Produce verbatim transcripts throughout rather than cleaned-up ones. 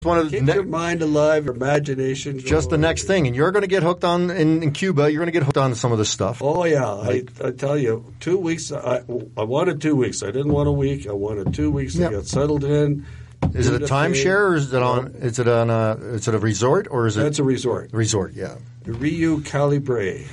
one of the Keep ne- your mind alive, your imagination going. just the next thing, and you're going to get hooked on in, in Cuba. You're going to get hooked on some of this stuff. Oh yeah, Like- I, I tell you, two weeks. I, I wanted two weeks. I didn't want a week. I wanted two weeks to Yep. get settled in. Is it a do the thing. timeshare, or is it on? Is it on a? Is it a resort, or is it That's a resort. resort? Yeah, The Rio Calibre.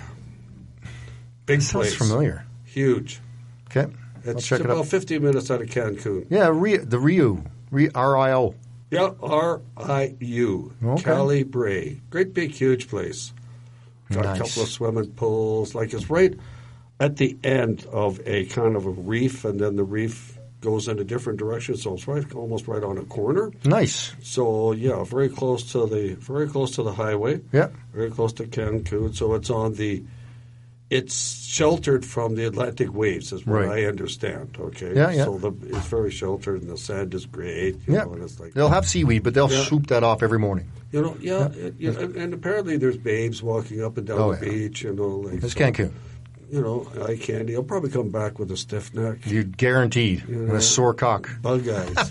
Big sounds place. familiar. Huge. Okay, I'll It's check it about out. fifteen minutes out of Cancun. Yeah, Rio, the Rio, Rio R I O. Yeah, R I U. Okay. Calibre. Great big huge place. Got Nice. a couple of swimming pools. Like it's right at the end of a kind of a reef, and then the reef goes in a different direction, so it's right almost right on a corner. Nice. So yeah, very close to the very close to the highway. Yeah. Very close to Cancun. So it's on the it's sheltered from the Atlantic waves, is what Right. I understand. Okay. Yeah, yeah. So the, it's very sheltered, and the sand is great. You Yeah. know, and it's like They'll have seaweed, but they'll Yeah. swoop that off every morning. you know, yeah, it- you know, and apparently there's babes walking up and down Oh, the yeah. beach. You know, like It's so, Cancun. You know, eye candy. I'll probably come back with a stiff neck. You're guaranteed. And a sore cock. Bug eyes.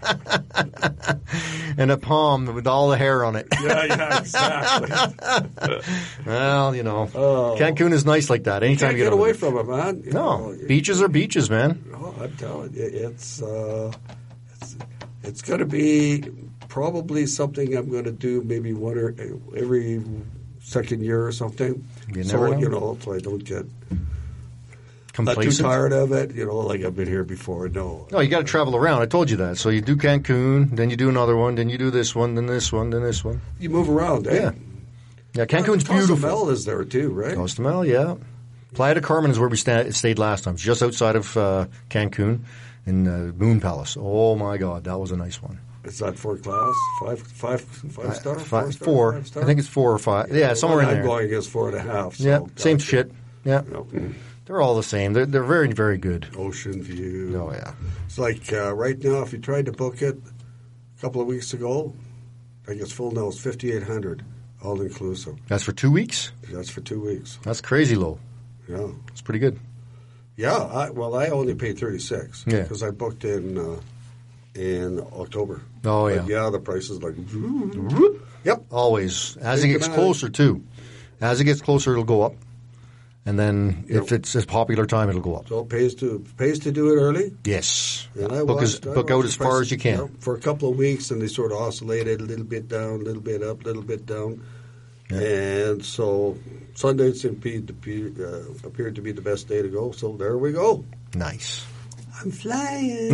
And a palm with all the hair on it. yeah, yeah, exactly. Well, you know, Oh. Cancun is nice like that. Anytime Can't you get get over away there. from it, man. You No, know, beaches are beaches, man. Oh, I'm telling you, it's uh, it's, it's going to be probably something I'm going to do maybe one or every second year or something. You so never know. you know, so I don't get not too Complacent. tired of it. You know, like I've been here before. No, No, you got to travel around. I told you that. So you do Cancun, then you do another one, then you do this one, then this one, then this one. you move around. Eh? Yeah. Yeah, Cancun's Cozumel beautiful. is there too, right? Cozumel, yeah. Playa del Carmen is where we sta- stayed last time, just outside of uh, Cancun in uh, Moon Palace. Oh, my God, that was a nice one. Is that four class? Five, five, five star? Uh, four five, star? four. Five star? I think it's four or five. Yeah, The somewhere one in I'm there. going is four and a half. So Yeah, same gotcha. shit. Yeah, You know, they're all the same. They're they're very very good. ocean view. Oh yeah. It's like uh, right now, if you tried to book it a couple of weeks ago, I think it's full now. It's fifty-eight hundred, all inclusive. That's for two weeks. That's for two weeks. That's crazy low. Yeah, It's pretty good. yeah. I, well, I only paid thirty-six Yeah. because I booked in uh, in October. Oh yeah. But yeah, the price is like. Yep. Always. As it Keep gets an eye. closer too. As it gets closer, it'll go up. And then if Yep. it's a popular time, it'll go up. So it pays to pays to do it early. Yes. And I book as, watched- I book watched out the as far prices, as you can. know, for a couple of weeks, and they sort of oscillated a little bit down, a little bit up, a little bit down. And so Sunday seemed to be, uh, appeared to be the best day to go. So there we go. Nice. I'm flying.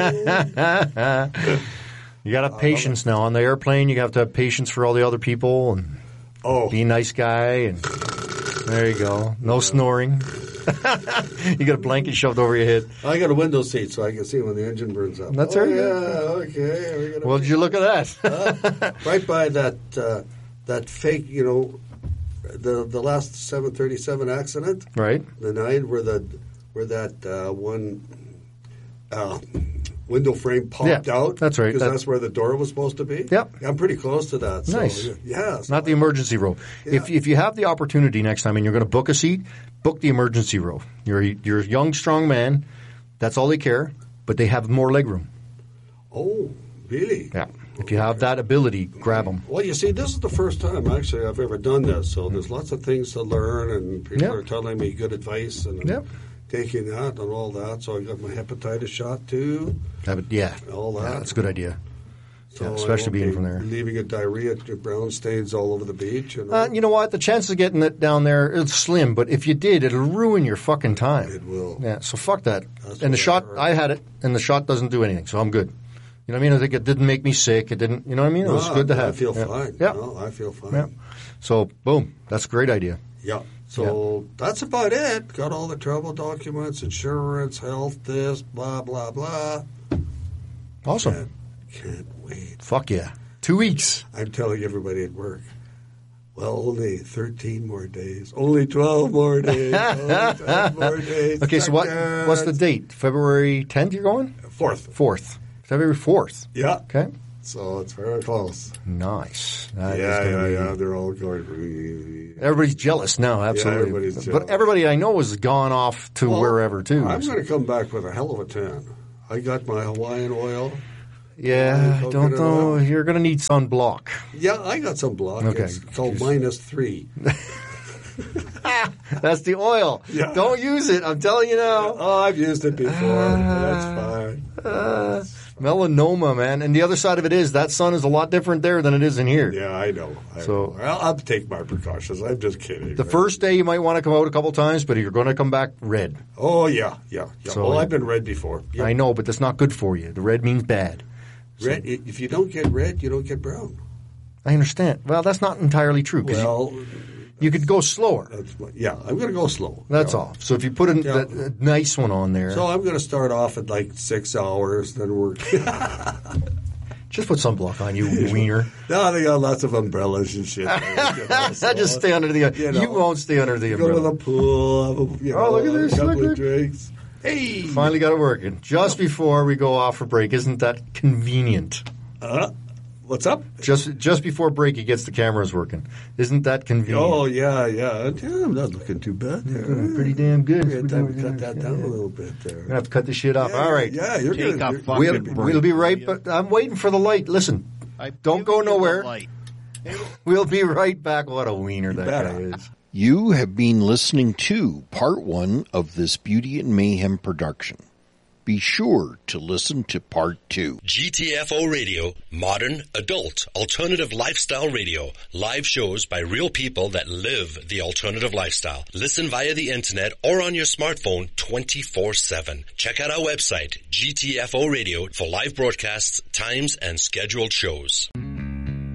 You got to have patience now on the airplane. You have to have patience for all the other people and oh, be a nice guy. And there you go. No snoring. You got a blanket shoved over your head. I got a window seat so I can see when the engine burns up. That's oh, very yeah, good. okay. We're gonna Well, did you look at that? uh, right by that uh, that fake, you know, the the last seven thirty-seven accident, Right. the nine where the where that uh, one uh, window frame popped Yeah, out. that's right. Because That- that's where the door was supposed to be. Yep. I'm pretty close to that. So, Nice. Yeah. so Not the emergency row. If Yeah. if you have the opportunity next time and you're going to book a seat, book the emergency row. You're a, you're a young, strong man. That's all they care. But they have more legroom. Oh, really? Yeah. If you have that ability, grab them. Well, you see, this is the first time actually I've ever done this, so there's lots of things to learn, and people Yep. are telling me good advice, and I'm Yep. taking that and all that. So I got my hepatitis shot too, Yeah. all that. Yeah, that's a good idea. So Yeah, I especially won't being be from there. leaving a diarrhea, brown stains all over the beach. You know? Uh, you know what? The chance of getting it down there is slim, but if you did, it'll ruin your fucking time. It will. Yeah, so fuck that. That's and the what I shot, heard. I had it, and the shot doesn't do anything, so I'm good. You know what I mean? I think it didn't make me sick. It didn't, you know what I mean? It was No, good to I have. feel yeah. fine. Yeah. No, I feel fine. Yeah. So, boom. That's a great idea. Yeah. So that's about it. Got all the travel documents, insurance, health, this, blah, blah, blah. Awesome. Can't, can't wait. Fuck yeah. Two weeks. I'm telling everybody at work, well, only thirteen more days. Only twelve more days. Only twelve more days. Okay, so what? Check What's the it. date? February tenth you're going? Fourth. fourth. February fourth. Yeah. Okay. So it's very close. Nice. That is yeah, gonna yeah, be- yeah. They're all going. Everybody's jealous now, absolutely. everybody's but jealous. everybody I know has gone off to Well, wherever, too. I'm going to come back with a hell of a tan. I got my Hawaiian oil. Yeah, Coconut don't know. oil. You're going to need sunblock. Yeah, I got some block. Okay. It's called minus three. That's the oil. Yeah. Don't use it. I'm telling you now. Oh, I've used it before. That's fine. Uh, melanoma, man. And the other side of it is that sun is a lot different there than it is in here. Yeah, I know. I So- know. I'll, I'll take my precautions. I'm just kidding. The first day you might want to come out a couple times, but you're going to come back red. Oh, yeah, yeah. yeah. So- well, I've been red before. Yeah. I know, but that's not good for you. The red means bad. Red, if you don't get red, you don't get brown. I understand. Well, that's not entirely true. 'Cause Well, you, you could go slower. that's my, yeah, I'm going to go slow. That's Yeah. all. So if you put a, Yeah. a, a nice one on there, So I'm going to start off at like six hours, then work. just put sunblock on you, you wiener. Now they got lots of umbrellas and shit. there, you know, so Just stay under the. you You, know, won't stay under the Go to umbrella. the pool, have a, you know, Oh, look at this, a couple look, of look. drinks. Hey! Finally got it working. Just before we go off for break, isn't that convenient? Uh, what's up? Just just before break, he gets the cameras working. Isn't that convenient? Oh, yeah, yeah. Yeah, I'm not looking too bad there. Mm, pretty damn good. Yeah, Pretty time to damn cut that good. down Yeah. a little bit there. We're gonna have to cut this shit off. Yeah, All right. Yeah, you're Take gonna, a you're- fucking We'll, break. we'll be right. But I'm waiting for the light. Listen, I don't go give you the nowhere. light. We'll be right back. What a wiener that better. guy is. You have been listening to part one of this Beauty and Mayhem production. Be sure to listen to part two. G T F O Radio, modern, adult, alternative lifestyle radio. Live shows by real people that live the alternative lifestyle. Listen via the internet or on your smartphone twenty-four seven. Check out our website, G T F O Radio, for live broadcasts, times, and scheduled shows.